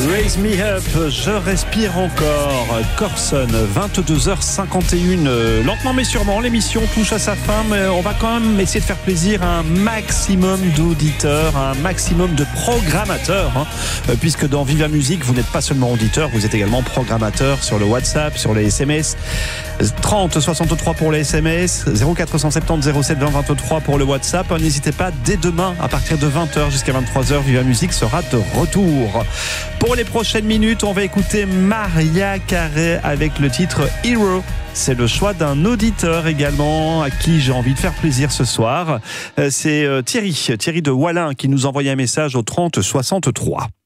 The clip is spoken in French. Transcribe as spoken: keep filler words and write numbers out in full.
Raise me up, je respire encore. Corson, vingt-deux heures cinquante et une. Euh, lentement mais sûrement, l'émission touche à sa fin, mais on va quand même essayer de faire plaisir à un maximum d'auditeurs, à un maximum de programmateurs, hein, euh, puisque dans Viva Musique, vous n'êtes pas seulement auditeur, vous êtes également programmateur sur le WhatsApp, sur les S M S. trente soixante-trois pour les S M S, zéro quatre cent soixante-dix zéro sept vingt vingt-trois pour le WhatsApp. N'hésitez pas, dès demain, à partir de vingt heures jusqu'à vingt-trois heures, Viva Musique sera de retour. Pour les prochaines minutes, on va écouter Maria Carey avec le titre Hero. C'est le choix d'un auditeur également à qui j'ai envie de faire plaisir ce soir. C'est Thierry, Thierry de Wallin qui nous envoie un message au trente soixante-trois.